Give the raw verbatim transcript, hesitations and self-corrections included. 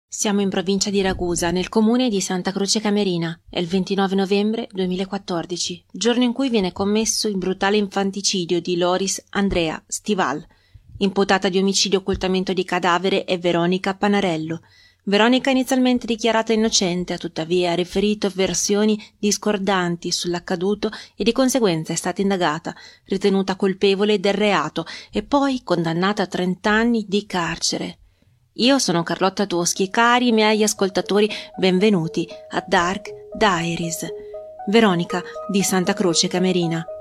Siamo in provincia di Ragusa, nel comune di Santa Croce Camerina. È il ventinove novembre duemilaquattordici, giorno in cui viene commesso il brutale infanticidio di Loris Andrea Stival. Imputata di omicidio occultamento di cadavere è Veronica Panarello. Veronica, inizialmente dichiarata innocente, ha tuttavia riferito versioni discordanti sull'accaduto e di conseguenza è stata indagata, ritenuta colpevole del reato e poi condannata a trent'anni di carcere. Io sono Carlotta Toschi e cari miei ascoltatori, benvenuti a Dark Diaries. Veronica di Santa Croce Camerina.